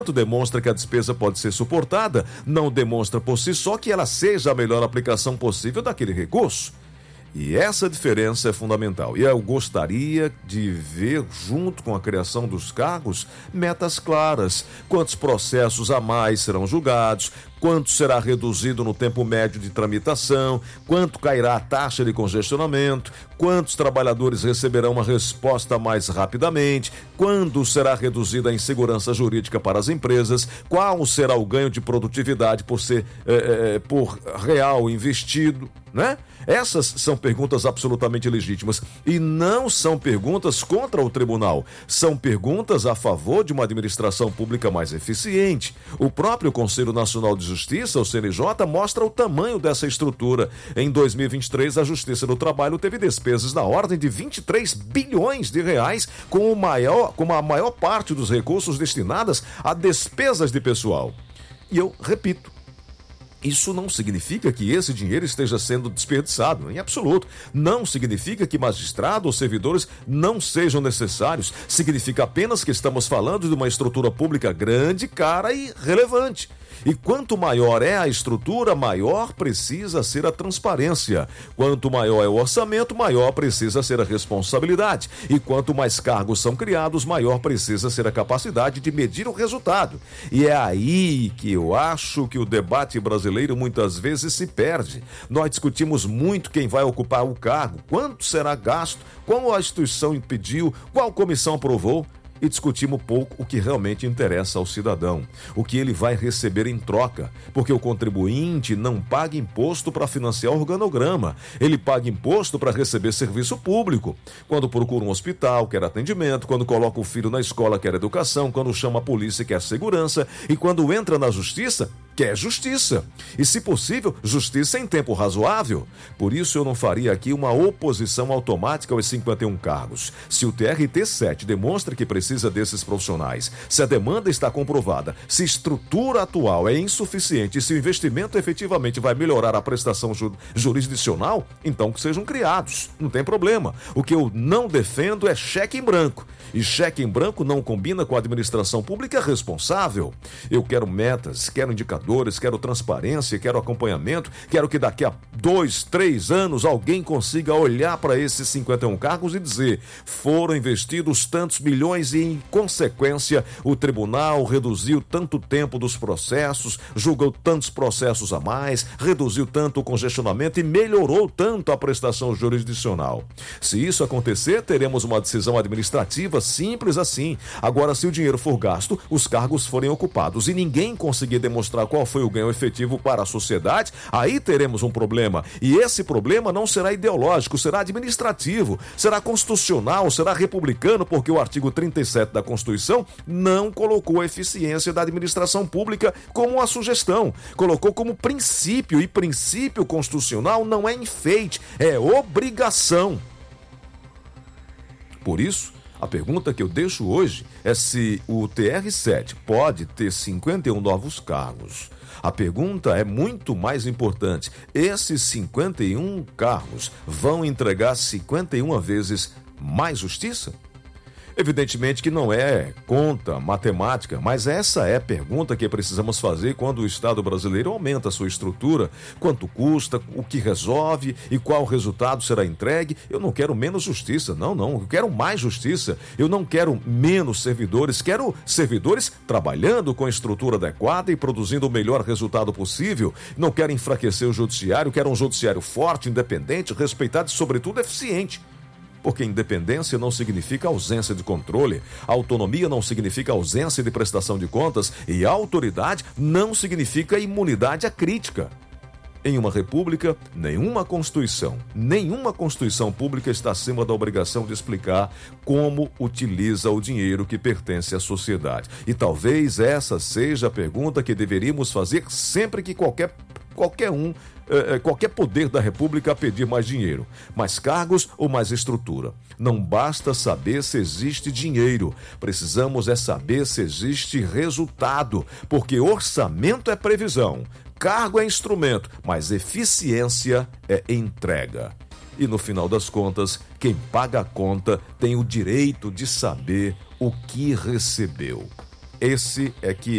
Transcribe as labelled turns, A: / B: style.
A: demonstra que a despesa pode ser suportada, não demonstra por si só que ela seja a melhor aplicação possível daquele recurso. E essa diferença é fundamental. E eu gostaria de ver, junto com a criação dos cargos, metas claras. Quantos processos a mais serão julgados, quanto será reduzido no tempo médio de tramitação, quanto cairá a taxa de congestionamento, quantos trabalhadores receberão uma resposta mais rapidamente, quando será reduzida a insegurança jurídica para as empresas, qual será o ganho de produtividade por real investido, né? Essas são perguntas absolutamente legítimas e não são perguntas contra o tribunal, são perguntas a favor de uma administração pública mais eficiente. O próprio Conselho Nacional de Justiça, o CNJ, mostra o tamanho dessa estrutura. Em 2023, a Justiça do Trabalho teve despesas na ordem de 23 bilhões de reais, com a maior parte dos recursos destinadas a despesas de pessoal. E eu repito, isso não significa que esse dinheiro esteja sendo desperdiçado, em absoluto. Não significa que magistrados ou servidores não sejam necessários. Significa apenas que estamos falando de uma estrutura pública grande, cara e relevante. E quanto maior é a estrutura, maior precisa ser a transparência. Quanto maior é o orçamento, maior precisa ser a responsabilidade. E quanto mais cargos são criados, maior precisa ser a capacidade de medir o resultado. E é aí que eu acho que o debate brasileiro muitas vezes se perde. Nós discutimos muito quem vai ocupar o cargo, quanto será gasto, qual a instituição impediu, qual comissão aprovou. E discutimos pouco o que realmente interessa ao cidadão, o que ele vai receber em troca, porque o contribuinte não paga imposto para financiar organograma, ele paga imposto para receber serviço público. Quando procura um hospital, quer atendimento, quando coloca o filho na escola, quer educação, quando chama a polícia, quer segurança, e quando entra na justiça, quer justiça. E, se possível, justiça em tempo razoável. Por isso, eu não faria aqui uma oposição automática aos 51 cargos. Se o TRT-7 demonstra que precisa desses profissionais, se a demanda está comprovada, se a estrutura atual é insuficiente e se o investimento efetivamente vai melhorar a prestação jurisdicional, então que sejam criados. Não tem problema. O que eu não defendo é cheque em branco. E cheque em branco não combina com a administração pública responsável. Eu quero metas, quero indicadores, quero transparência, quero acompanhamento, quero que daqui a 2, 3 anos alguém consiga olhar para esses 51 cargos e dizer: foram investidos tantos milhões e, em consequência, o tribunal reduziu tanto tempo dos processos, julgou tantos processos a mais, reduziu tanto o congestionamento e melhorou tanto a prestação jurisdicional. Se isso acontecer, teremos uma decisão administrativa simples assim. Agora, se o dinheiro for gasto, os cargos forem ocupados e ninguém conseguir demonstrar qual foi o ganho efetivo para a sociedade, aí teremos um problema. E esse problema não será ideológico, será administrativo, será constitucional, será republicano, porque o artigo 37 da Constituição não colocou a eficiência da administração pública como uma sugestão, colocou como princípio, e princípio constitucional não é enfeite, é obrigação. Por isso, a pergunta que eu deixo hoje é se o TR-7 pode ter 51 novos cargos. A pergunta é muito mais importante: esses 51 cargos vão entregar 51 vezes mais justiça? Evidentemente que não é conta matemática, mas essa é a pergunta que precisamos fazer quando o Estado brasileiro aumenta a sua estrutura. Quanto custa, o que resolve e qual resultado será entregue? Eu não quero menos justiça, não, eu quero mais justiça. Eu não quero menos servidores, quero servidores trabalhando com a estrutura adequada e produzindo o melhor resultado possível. Não quero enfraquecer o judiciário, quero um judiciário forte, independente, respeitado e, sobretudo, eficiente. Porque independência não significa ausência de controle, autonomia não significa ausência de prestação de contas e autoridade não significa imunidade à crítica. Em uma república, nenhuma constituição pública está acima da obrigação de explicar como utiliza o dinheiro que pertence à sociedade. E talvez essa seja a pergunta que deveríamos fazer sempre que qualquer poder da República pedir mais dinheiro, mais cargos ou mais estrutura. Não basta saber se existe dinheiro, precisamos saber se existe resultado, porque orçamento é previsão, cargo é instrumento, mas eficiência é entrega. E no final das contas, quem paga a conta tem o direito de saber o que recebeu. Esse é que